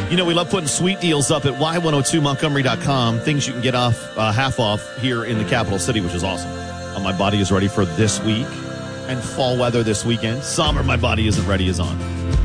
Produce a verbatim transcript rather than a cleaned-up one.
You know, we love putting sweet deals up at Y one oh two Montgomery dot com. Things you can get off, uh, half off here in the capital city, which is awesome. Uh, my body is ready for this week and fall weather this weekend. Summer, my body isn't ready, is on.